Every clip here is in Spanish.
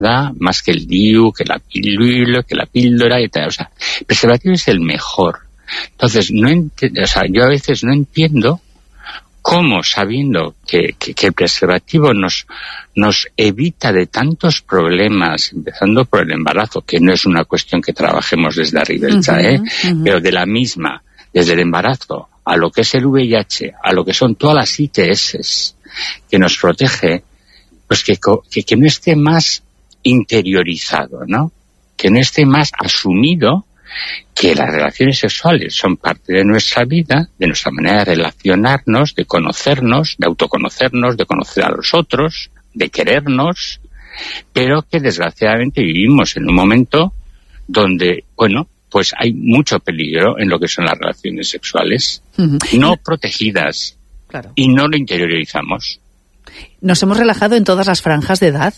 más que el DIU, que la píldora y tal. O sea, el preservativo es el mejor. Entonces, yo a veces no entiendo cómo, sabiendo que el preservativo nos evita de tantos problemas, empezando por el embarazo, que no es una cuestión que trabajemos desde arriba, pero de la misma, desde el embarazo, a lo que es el VIH, a lo que son todas las ITS que nos protege, pues que no esté más interiorizado, ¿no? Que no esté más asumido que las relaciones sexuales son parte de nuestra vida, de nuestra manera de relacionarnos, de conocernos, de autoconocernos, de conocer a los otros, de querernos, pero que desgraciadamente vivimos en un momento donde, bueno, pues hay mucho peligro en lo que son las relaciones sexuales, no protegidas, claro. Y no lo interiorizamos. ¿Nos hemos relajado en todas las franjas de edad?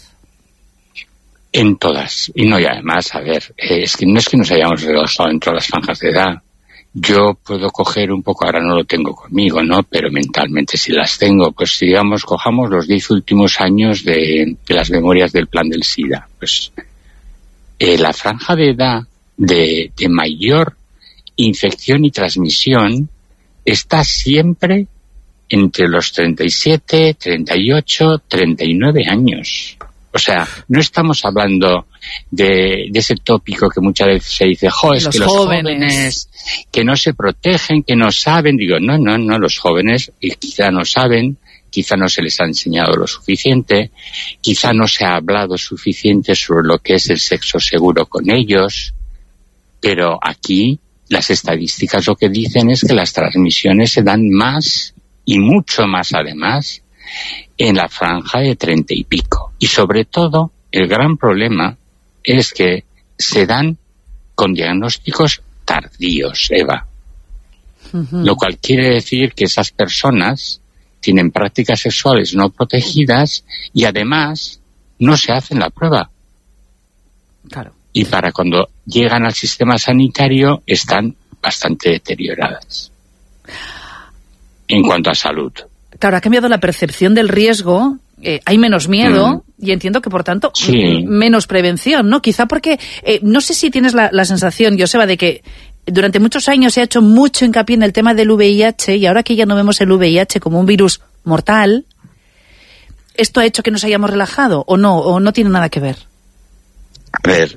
En todas. Y además, a ver, es que no es que nos hayamos relajado en todas las franjas de edad. Yo puedo coger un poco, ahora no lo tengo conmigo, ¿no? Pero mentalmente sí las tengo. Pues digamos, cojamos los 10 últimos años de las memorias del plan del SIDA. Pues la franja de edad de mayor infección y transmisión está siempre entre los 37, 38, 39 años. O sea, no estamos hablando de ese tópico que muchas veces se dice, es que los jóvenes que no se protegen, que no saben. Digo, no, los jóvenes quizá no saben, quizá no se les ha enseñado lo suficiente, quizá no se ha hablado suficiente sobre lo que es el sexo seguro con ellos, pero aquí las estadísticas lo que dicen es que las transmisiones se dan más y mucho más además en la franja de 30 y pico. Y sobre todo, el gran problema es que se dan con diagnósticos tardíos, Eva. Lo cual quiere decir que esas personas tienen prácticas sexuales no protegidas y además no se hacen la prueba. Claro. Y para cuando llegan al sistema sanitario están bastante deterioradas en cuanto a salud. Claro, ha cambiado la percepción del riesgo, hay menos miedo y entiendo que, por tanto, menos prevención, ¿no? Quizá porque, no sé si tienes la sensación, Joseba, de que durante muchos años se ha hecho mucho hincapié en el tema del VIH y ahora que ya no vemos el VIH como un virus mortal, ¿esto ha hecho que nos hayamos relajado o no tiene nada que ver? A ver,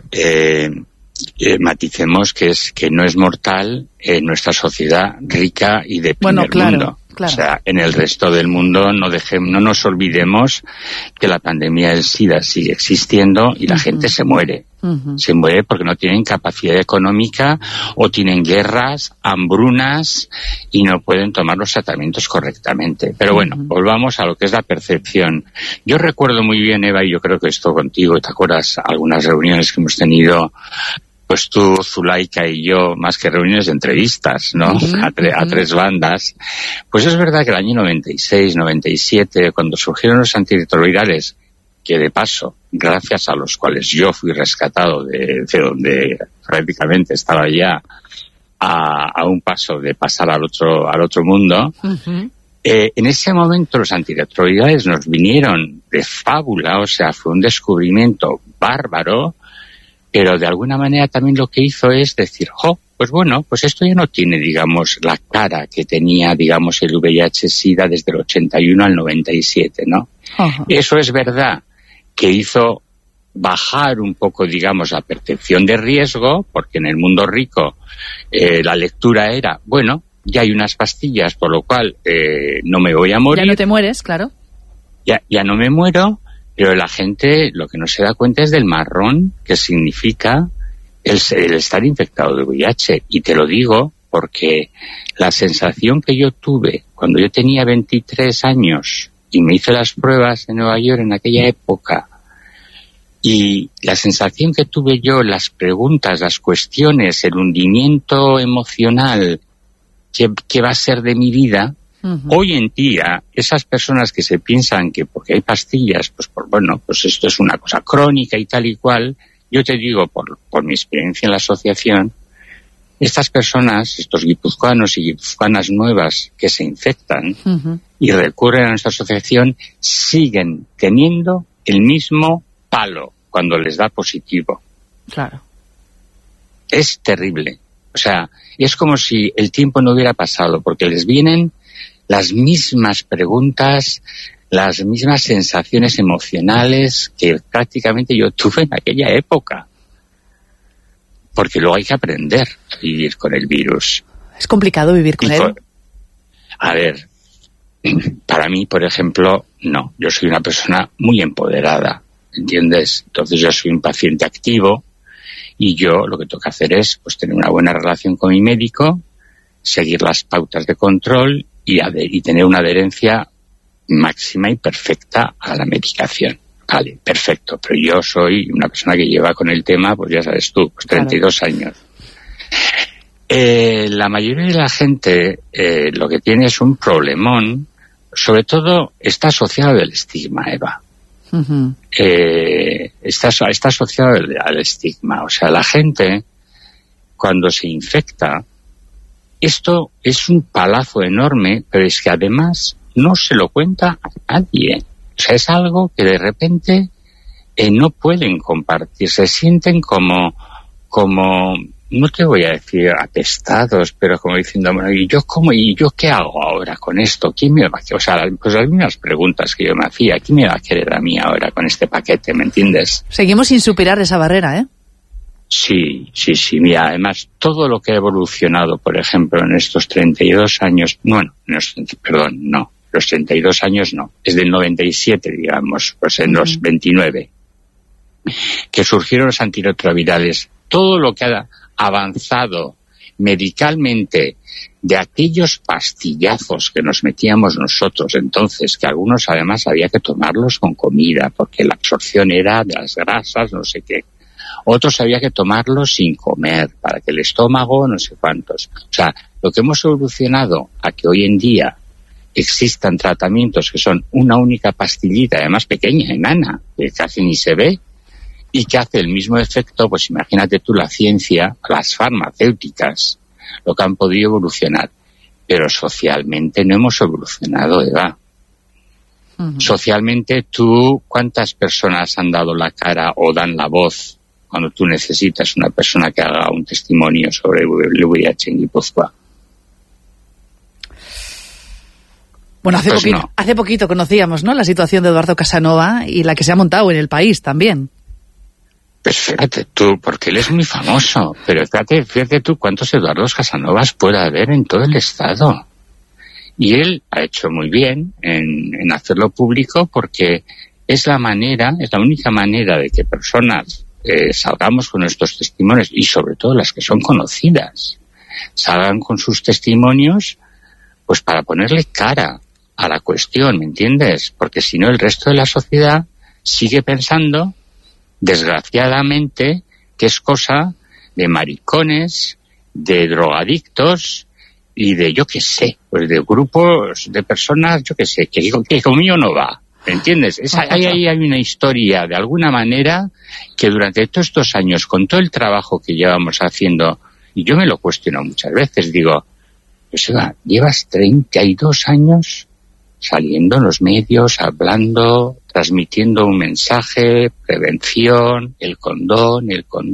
maticemos que no es mortal en nuestra sociedad rica y de primer mundo. Claro. O sea, en el resto del mundo no nos olvidemos que la pandemia del SIDA sigue existiendo y la gente se muere. Se muere porque no tienen capacidad económica o tienen guerras, hambrunas y no pueden tomar los tratamientos correctamente. Pero bueno, volvamos a lo que es la percepción. Yo recuerdo muy bien, Eva, y yo creo que esto contigo, ¿te acuerdas? Algunas reuniones que hemos tenido, pues tú, Zulaika y yo, más que reuniones de entrevistas, ¿no? A tres bandas. Pues es verdad que el año 96, 97, cuando surgieron los antirretrovirales, que de paso, gracias a los cuales yo fui rescatado de donde prácticamente estaba ya a un paso de pasar al otro mundo, en ese momento los antirretrovirales nos vinieron de fábula, o sea, fue un descubrimiento bárbaro, pero de alguna manera también lo que hizo es decir, pues bueno, pues esto ya no tiene, digamos, la cara que tenía, digamos, el VIH-Sida desde el 81 al 97, ¿no? Eso es verdad que hizo bajar un poco, digamos, la percepción de riesgo, porque en el mundo rico la lectura era, bueno, ya hay unas pastillas, por lo cual no me voy a morir. Ya no te mueres, claro. Ya no me muero, pero la gente lo que no se da cuenta es del marrón que significa el estar infectado de VIH. Y te lo digo porque la sensación que yo tuve cuando yo tenía 23 años y me hice las pruebas en Nueva York en aquella época, y la sensación que tuve yo, las preguntas, las cuestiones, el hundimiento emocional, ¿qué va a ser de mi vida? Hoy en día, esas personas que se piensan que porque hay pastillas, pues esto es una cosa crónica y tal y cual, yo te digo, por mi experiencia en la asociación, estas personas, estos guipuzcoanos y guipuzcoanas nuevas que se infectan y recurren a nuestra asociación, siguen teniendo el mismo palo. cuando les da positivo. Claro. Es terrible. O sea, es como si el tiempo no hubiera pasado, porque les vienen las mismas preguntas, las mismas sensaciones emocionales que prácticamente yo tuve en aquella época. Porque luego hay que aprender a vivir con el virus. ¿Es complicado vivir con él? A ver, para mí, por ejemplo, no. Yo soy una persona muy empoderada, ¿entiendes? Entonces yo soy un paciente activo y yo lo que tengo que hacer es pues tener una buena relación con mi médico, seguir las pautas de control y tener una adherencia máxima y perfecta a la medicación. Vale, perfecto, pero yo soy una persona que lleva con el tema, pues ya sabes tú, pues 32 años. La mayoría de la gente lo que tiene es un problemón, sobre todo está asociado al estigma, Eva. Uh-huh. Está asociado al estigma, o sea, la gente cuando se infecta, esto es un palazo enorme, pero es que además no se lo cuenta a nadie. O sea, es algo que de repente no pueden compartir. Se sienten como, no te voy a decir atestados, pero como diciendo, bueno, ¿y yo qué hago ahora con esto? ¿Quién me va a...? O sea, pues las mismas preguntas que yo me hacía, ¿quién me va a querer a mí ahora con este paquete? ¿Me entiendes? Seguimos sin superar esa barrera, ¿eh? Sí. Mira, además, todo lo que ha evolucionado, por ejemplo, en estos 32 años... Los 32 años no, es del 97, digamos, pues en los 29, que surgieron los antirretrovirales. Todo lo que ha avanzado medicalmente de aquellos pastillazos que nos metíamos nosotros entonces, que algunos además había que tomarlos con comida, porque la absorción era de las grasas, no sé qué. Otros había que tomarlos sin comer, para que el estómago, no sé cuántos. O sea, lo que hemos evolucionado a que hoy en día existan tratamientos que son una única pastillita, además pequeña, enana, que casi ni se ve, y que hace el mismo efecto, pues imagínate tú la ciencia, las farmacéuticas, lo que han podido evolucionar. Pero socialmente no hemos evolucionado, Eva. Uh-huh. Socialmente tú, ¿cuántas personas han dado la cara o dan la voz cuando tú necesitas una persona que haga un testimonio sobre el VIH en Guipúzcoa? Bueno, hace poquito conocíamos, ¿no?, la situación de Eduardo Casanova y la que se ha montado en el país también. Pues fíjate tú, porque él es muy famoso, pero fíjate tú cuántos Eduardos Casanovas puede haber en todo el Estado. Y él ha hecho muy bien en hacerlo público porque es la única manera de que personas salgamos con nuestros testimonios y sobre todo las que son conocidas, salgan con sus testimonios pues para ponerle cara a la cuestión, ¿me entiendes? Porque si no el resto de la sociedad sigue pensando, desgraciadamente, que es cosa de maricones, de drogadictos y de, yo qué sé, pues de grupos de personas, yo qué sé, que conmigo no va, ¿me entiendes? Hay una historia, de alguna manera, que durante todos estos años, con todo el trabajo que llevamos haciendo, y yo me lo cuestiono muchas veces, digo, pues Eva, llevas 32 años saliendo en los medios, hablando, transmitiendo un mensaje, prevención, el condón,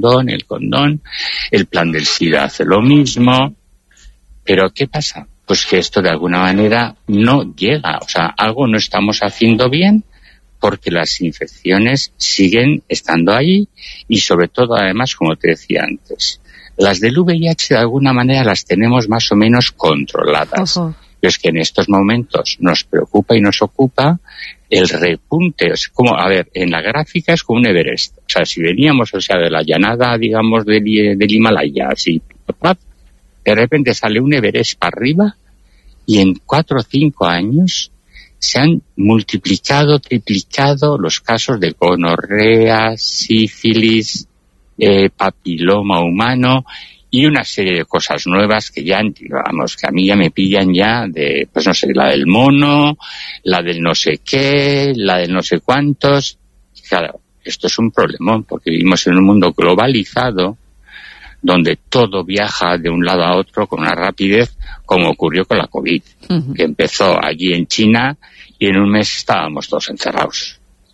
el plan del SIDA hace lo mismo, pero ¿qué pasa? Pues que esto de alguna manera no llega, o sea, algo no estamos haciendo bien porque las infecciones siguen estando ahí y sobre todo, además, como te decía antes, las del VIH de alguna manera las tenemos más o menos controladas. Uh-huh. Pero es que en estos momentos nos preocupa y nos ocupa el repunte. Es como, a ver, en la gráfica es como un Everest. O sea, si veníamos, o sea, de la llanada, digamos, del Himalaya, así, de repente sale un Everest para arriba y en 4 o 5 años se han multiplicado, triplicado los casos de gonorrea, sífilis, papiloma humano y una serie de cosas nuevas que ya, digamos, que a mí ya me pillan ya de, pues no sé, la del mono, la del no sé qué, la del no sé cuántos. Claro, esto es un problemón porque vivimos en un mundo globalizado donde todo viaja de un lado a otro con una rapidez como ocurrió con la COVID, uh-huh, que empezó allí en China y en un mes estábamos todos encerrados.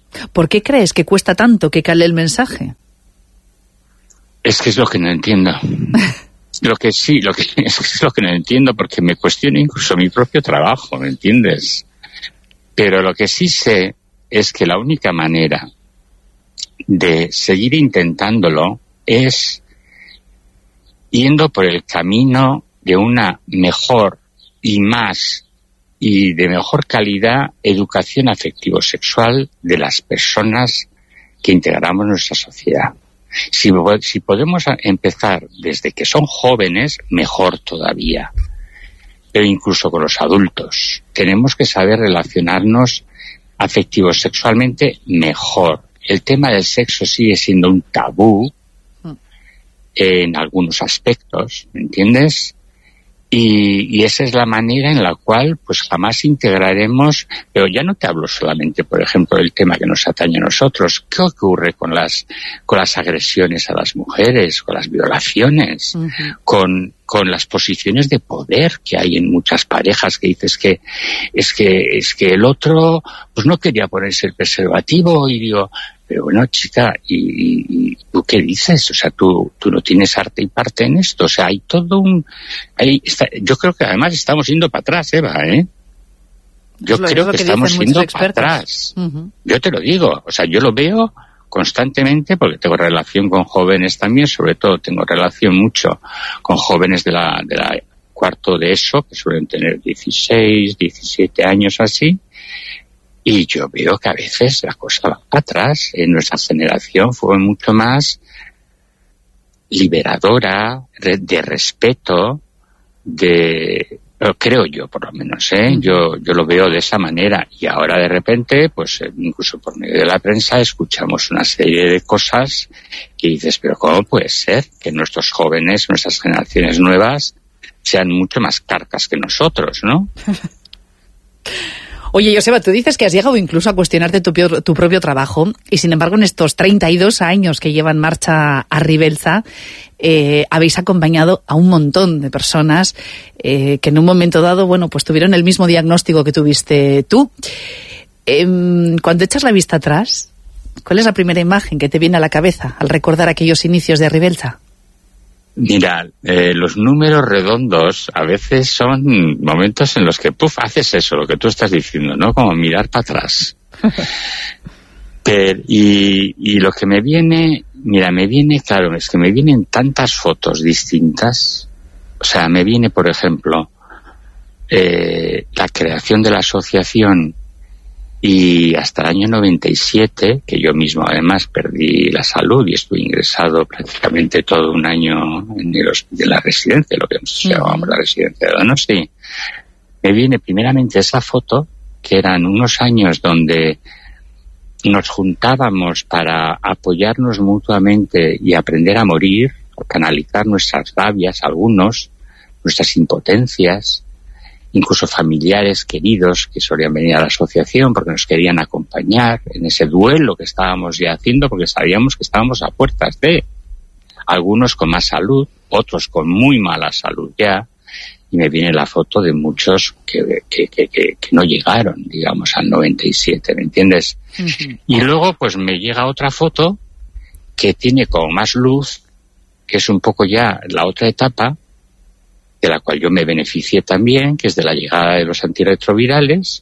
¿Por qué crees que cuesta tanto que cale el mensaje? Es que es lo que no entiendo. Es lo que no entiendo, porque me cuestiono incluso mi propio trabajo, ¿me entiendes? Pero lo que sí sé es que la única manera de seguir intentándolo es yendo por el camino de una mejor y de mejor calidad educación afectivo-sexual de las personas que integramos nuestra sociedad. Si podemos empezar desde que son jóvenes, mejor todavía. Pero incluso con los adultos. Tenemos que saber relacionarnos afectivo-sexualmente mejor. El tema del sexo sigue siendo un tabú en algunos aspectos, ¿me entiendes? Y esa es la manera en la cual pues jamás integraremos, pero ya no te hablo solamente, por ejemplo, del tema que nos atañe a nosotros. ¿Qué ocurre con las agresiones a las mujeres, con las violaciones, con las posiciones de poder que hay en muchas parejas, que dices que es que el otro pues no quería ponerse el preservativo, y digo, pero bueno, chica, ¿y tú qué dices? O sea, tú no tienes arte y parte en esto. O sea, hay todo yo creo que además estamos yendo para atrás, Eva, ¿eh? Yo creo que estamos yendo para atrás. Yo te lo digo. O sea, yo lo veo constantemente porque tengo relación con jóvenes también, sobre todo tengo relación mucho con jóvenes de la cuarto de ESO, que suelen tener 16, 17 años así. Y yo veo que a veces la cosa va para atrás. En nuestra generación fue mucho más liberadora, de respeto, creo yo, por lo menos, yo lo veo de esa manera. Y ahora de repente, pues incluso por medio de la prensa, escuchamos una serie de cosas que dices, pero ¿cómo puede ser que nuestros jóvenes, nuestras generaciones nuevas, sean mucho más carcas que nosotros, ¿no? Oye, Joseba, tú dices que has llegado incluso a cuestionarte tu propio trabajo, y sin embargo en estos 32 años que lleva en marcha Arribelza, habéis acompañado a un montón de personas que en un momento dado, bueno, pues tuvieron el mismo diagnóstico que tuviste tú. Cuando echas la vista atrás, ¿cuál es la primera imagen que te viene a la cabeza al recordar aquellos inicios de Arribelza? Mira, los números redondos a veces son momentos en los que, haces eso, lo que tú estás diciendo, ¿no? Como mirar para atrás. Y lo que me viene, claro, es que me vienen tantas fotos distintas. O sea, me viene, por ejemplo, la creación de la asociación, y hasta el año 97, que yo mismo además perdí la salud y estuve ingresado prácticamente todo un año en la residencia, lo que nosotros llamamos la residencia de Donosti. Me viene primeramente esa foto, que eran unos años donde nos juntábamos para apoyarnos mutuamente y aprender a morir, a canalizar nuestras rabias, algunos, nuestras impotencias, incluso familiares queridos que solían venir a la asociación porque nos querían acompañar en ese duelo que estábamos ya haciendo, porque sabíamos que estábamos a puertas de algunos con más salud, otros con muy mala salud ya, y me viene la foto de muchos que no llegaron, digamos, al 97, ¿me entiendes? Y luego pues me llega otra foto que tiene como más luz, que es un poco ya la otra etapa, de la cual yo me beneficié también, que es de la llegada de los antirretrovirales,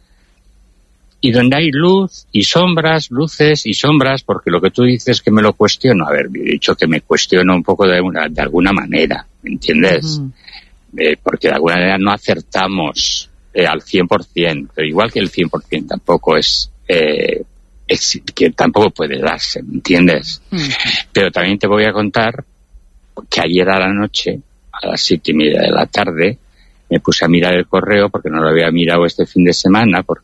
y donde hay luz y sombras, luces y sombras, porque lo que tú dices que me lo cuestiono, a ver, he dicho que me cuestiono un poco de alguna manera, ¿me entiendes? Porque de alguna manera no acertamos al 100%, pero igual que el 100% tampoco es que tampoco puede darse, ¿me entiendes? Pero también te voy a contar que ayer a la noche, a las 7:30 de la tarde, me puse a mirar el correo porque no lo había mirado este fin de semana, porque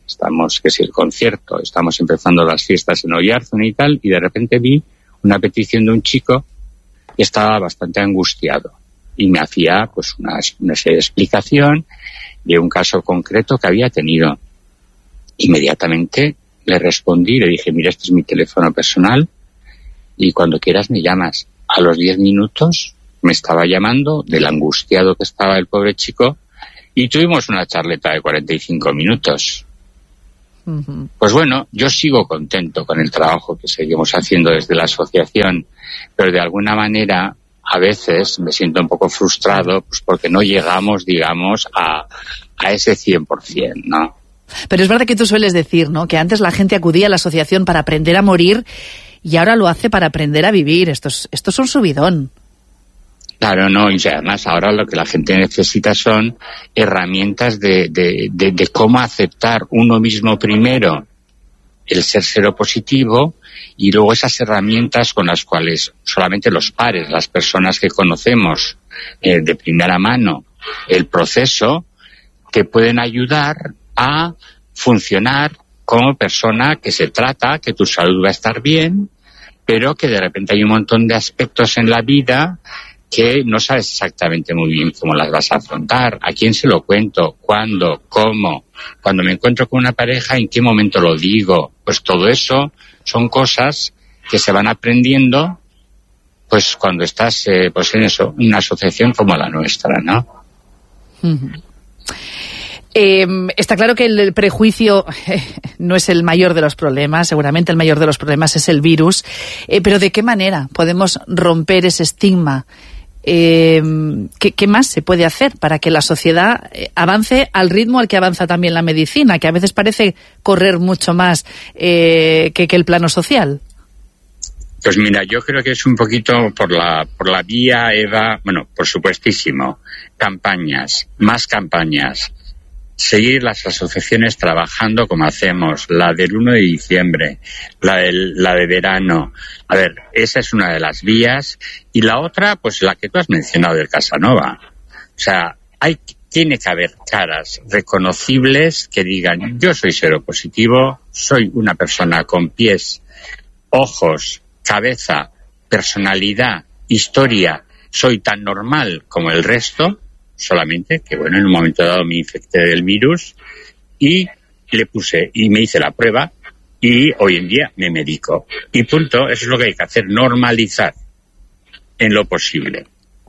estamos empezando las fiestas en Oyarzun y tal, y de repente vi una petición de un chico que estaba bastante angustiado y me hacía pues una serie de explicación de un caso concreto que había tenido. Inmediatamente le respondí, le dije, mira, este es mi teléfono personal y cuando quieras me llamas. A los 10 minutos me estaba llamando, del angustiado que estaba el pobre chico, y tuvimos una charleta de 45 minutos. Pues bueno, yo sigo contento con el trabajo que seguimos haciendo desde la asociación, pero de alguna manera a veces me siento un poco frustrado, pues porque no llegamos, digamos, a ese 100%, ¿no? Pero es verdad que tú sueles decir, ¿no?, que antes la gente acudía a la asociación para aprender a morir y ahora lo hace para aprender a vivir. Esto es un subidón. Claro, no, y además ahora lo que la gente necesita son herramientas de cómo aceptar uno mismo primero el ser seropositivo y luego esas herramientas con las cuales solamente los pares, las personas que conocemos de primera mano el proceso, que pueden ayudar a funcionar como persona que se trata, que tu salud va a estar bien, pero que de repente hay un montón de aspectos en la vida que no sabes exactamente muy bien cómo las vas a afrontar, a quién se lo cuento, cuándo, cómo, cuando me encuentro con una pareja, en qué momento lo digo. Pues todo eso son cosas que se van aprendiendo pues cuando estás pues en eso, una asociación como la nuestra, ¿no? Está claro que el prejuicio no es el mayor de los problemas, seguramente el mayor de los problemas es el virus, pero ¿de qué manera podemos romper ese estigma? ¿Qué más se puede hacer para que la sociedad avance al ritmo al que avanza también la medicina, que a veces parece correr mucho más que el plano social? Pues mira, yo creo que es un poquito por la vía, Eva, bueno, por supuestísimo, campañas, más campañas, seguir las asociaciones trabajando como hacemos, la del 1 de diciembre, la de verano. A ver, esa es una de las vías. Y la otra, pues la que tú has mencionado del Casanova. O sea, tiene que haber caras reconocibles que digan, yo soy seropositivo, soy una persona con pies, ojos, cabeza, personalidad, historia, soy tan normal como el resto, solamente que, bueno, en un momento dado me infecté del virus y me hice la prueba y hoy en día me medico. Y punto, eso es lo que hay que hacer, normalizar en lo posible.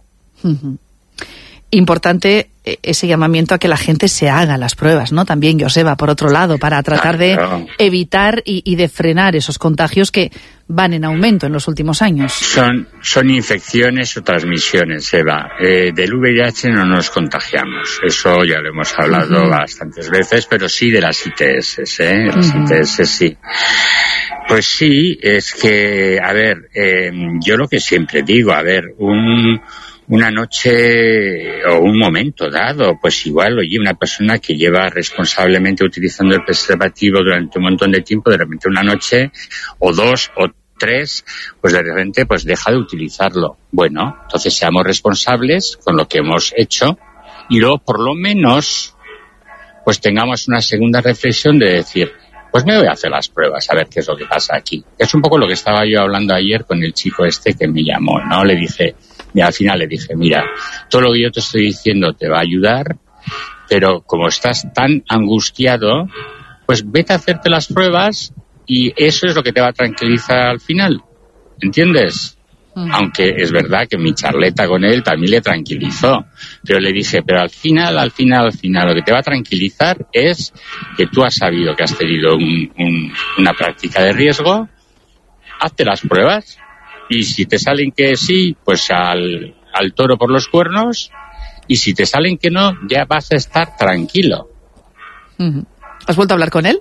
Importante ese llamamiento a que la gente se haga las pruebas, ¿no? También, Joseba, por otro lado, para tratar de evitar y de frenar esos contagios que van en aumento en los últimos años. Son infecciones o transmisiones, Eva. Del VIH no nos contagiamos. Eso ya lo hemos hablado bastantes veces, pero sí de las ITS, ¿eh? Las ITS sí. Pues sí, es que, a ver, yo lo que siempre digo, a ver, una noche o un momento dado, pues igual, oye, una persona que lleva responsablemente utilizando el preservativo durante un montón de tiempo, de repente una noche o 2 o 3, pues de repente pues deja de utilizarlo. Bueno, entonces seamos responsables con lo que hemos hecho y luego por lo menos pues tengamos una segunda reflexión de decir, pues me voy a hacer las pruebas a ver qué es lo que pasa aquí. Es un poco lo que estaba yo hablando ayer con el chico este que me llamó, ¿no? Al final le dije, mira, todo lo que yo te estoy diciendo te va a ayudar, pero como estás tan angustiado, pues vete a hacerte las pruebas y eso es lo que te va a tranquilizar al final, ¿entiendes? Aunque es verdad que mi charleta con él también le tranquilizó, pero le dije, pero al final, lo que te va a tranquilizar es que tú has sabido que has tenido una práctica de riesgo, hazte las pruebas. Y si te salen que sí, pues al toro por los cuernos. Y si te salen que no, ya vas a estar tranquilo. ¿Has vuelto a hablar con él?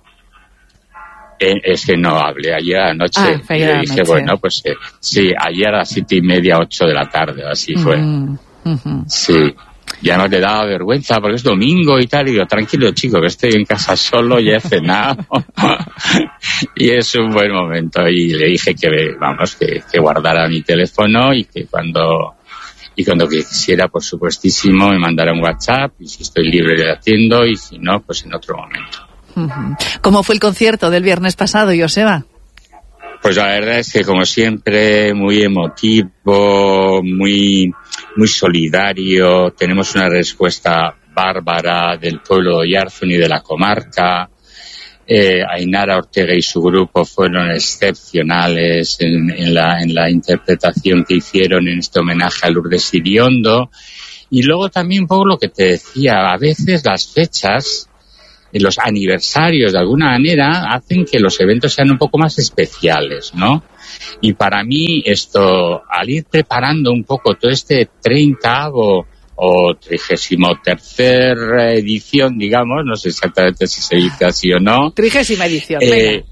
Es que no hablé ayer anoche. Y le dije, bueno, pues sí, ayer a las 7:30, 8 de la tarde, así fue. Sí. Y además le daba vergüenza porque es domingo y tal. Y digo, tranquilo, chico, que estoy en casa solo, ya he cenado. Y es un buen momento. Y le dije que guardara mi teléfono y que cuando quisiera, por supuestísimo, me mandara un WhatsApp. Y si estoy libre le atiendo y si no, pues en otro momento. ¿Cómo fue el concierto del viernes pasado, Joseba? Pues la verdad es que, como siempre, muy emotivo, muy solidario. Tenemos una respuesta bárbara del pueblo de Oyarzun y de la comarca. Ainara Ortega y su grupo fueron excepcionales en la interpretación que hicieron en este homenaje a Lourdes Iriondo. Y luego también un poco lo que te decía, a veces las fechas los aniversarios, de alguna manera, hacen que los eventos sean un poco más especiales, ¿no? Y para mí esto, al ir preparando un poco todo este 30º o 33ª edición, digamos, no sé exactamente si se dice así o no. 30ª edición,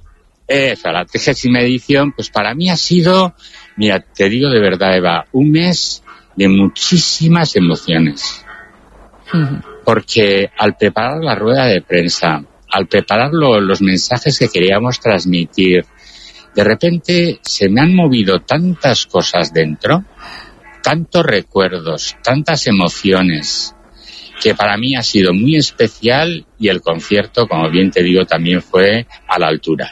la 30ª edición, pues para mí ha sido, mira, te digo de verdad, Eva, un mes de muchísimas emociones. Uh-huh. Porque al preparar la rueda de prensa, al preparar los mensajes que queríamos transmitir, de repente se me han movido tantas cosas dentro, tantos recuerdos, tantas emociones, que para mí ha sido muy especial, y el concierto, como bien te digo, también fue a la altura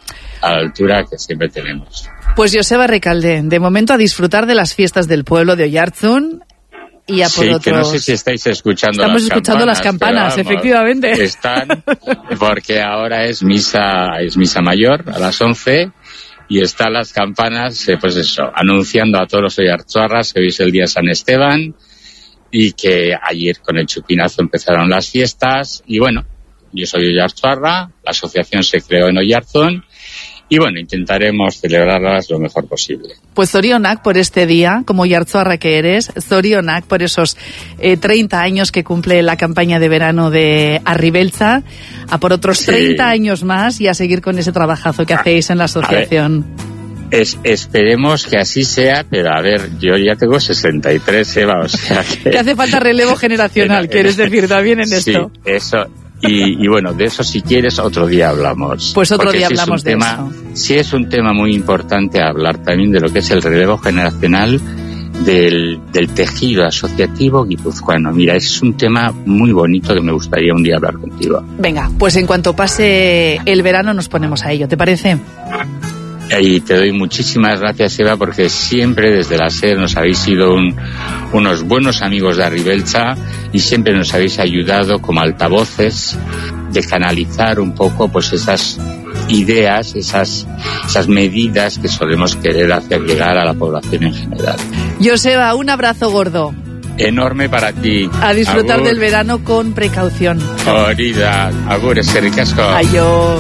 que siempre tenemos. Pues Joseba Recalde, de momento a disfrutar de las fiestas del pueblo de Oiartzun. Y a por sí, otros. Que no sé si estáis escuchando Estamos escuchando las campanas, vamos, efectivamente. Están, porque ahora es misa mayor a las 11, y están las campanas, pues eso, anunciando a todos los oiartzuarras que hoy es el día de San Esteban, y que ayer con el chupinazo empezaron las fiestas. Y bueno, yo soy oiartzuarra, la asociación se creó en Oiartzun, y bueno, intentaremos celebrarlas lo mejor posible. Pues zorionak por este día, como oiartzuarra que eres, zorionak por esos 30 años que cumple la campaña de verano de Arribeltza, a por otros 30 años más, y a seguir con ese trabajazo que hacéis en la asociación. Esperemos que así sea, pero a ver, yo ya tengo 63, Eva, o sea que... Que hace falta relevo generacional, quieres decir también en esto. Sí, eso... Y bueno, de eso si quieres otro día hablamos. Pues otro día hablamos de eso. Sí, es un tema muy importante hablar también de lo que es el relevo generacional del tejido asociativo guipuzcoano. Mira, es un tema muy bonito que me gustaría un día hablar contigo. Venga, pues en cuanto pase el verano nos ponemos a ello, ¿te parece? Y te doy muchísimas gracias, Eva, porque siempre desde la SER nos habéis sido unos buenos amigos de Arribeltza, y siempre nos habéis ayudado como altavoces de canalizar un poco pues esas ideas, esas medidas que solemos querer hacer llegar a la población en general. Joseba, un abrazo gordo. Enorme para ti. A disfrutar Agur. Del verano con precaución. Hori da, agur, eskerrik asko. Aio.